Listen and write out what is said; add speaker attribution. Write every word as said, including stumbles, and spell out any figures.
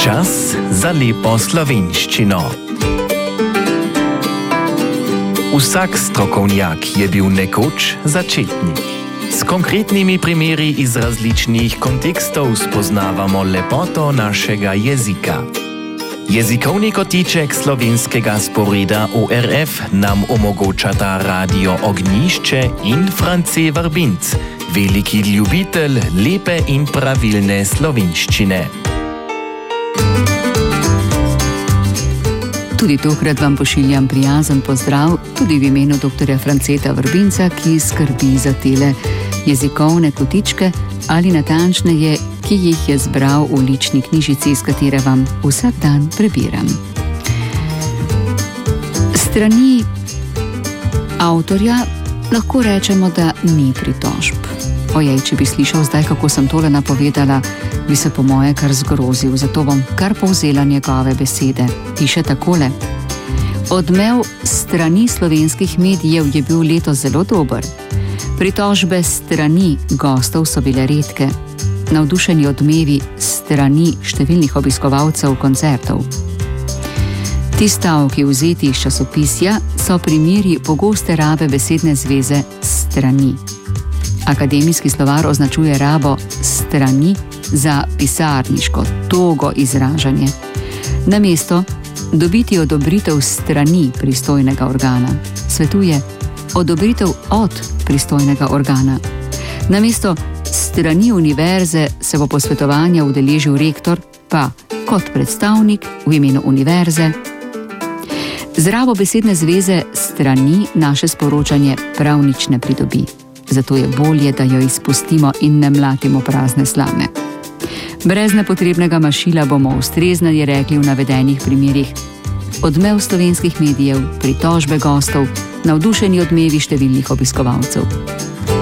Speaker 1: Čas za lepo slovenščino. Vsak strokovnjak je bil nekoč začetnik. S konkretnimi primeri iz različnih kontekstov spoznavamo lepoto našega jezika. Jezikovni kotiček slovenskega sporeda O R F nam omogočata Radio Ognjišče in France Vrbinc, veliki ljubitelj lepe in pravilne slovenščine.
Speaker 2: Tudi tokrat vam pošiljam prijazen pozdrav, tudi v imenu doktorja Franceta Vrbinca, ki skrbi za tele jezikovne kotičke, ali natančneje, ki jih je zbral v lični knjižici, iz katere vam vsak dan prebiram. Strani avtorja lahko rečemo, da ni pritožb. Ojej, če bi slišal zdaj, kako sem tole napovedala, bi se po moje kar zgrozil, zato bom kar povzela njegove besede. Piše takole: Odmev strani slovenskih medijev je bil letos zelo dober. Pritožbe strani gostov so bile redke. Navdušeni odmevi strani številnih obiskovalcev koncertov. Ti stavki, vzeti iz časopisja, so primeri pogoste rabe besedne zveze strani. Akademski slovar označuje rabo strani za pisarniško, togo izražanje. Namesto dobiti odobritev strani pristojnega organa, svetuje odobritev od pristojnega organa. Namesto strani univerze se bo posvetovanja udeležil rektor, pa kot predstavnik v imenu univerze. Z rabo besedne zveze strani naše sporočanje prav nič ne pridobi. Zato je bolje, da jo izpustimo in ne mlatimo prazne slame. Brez nepotrebnega mašila bomo ustrezneje rekli v navedenih primerih: odmev slovenskih medijev, pritožbe gostov, navdušeni odmevi številnih obiskovalcev.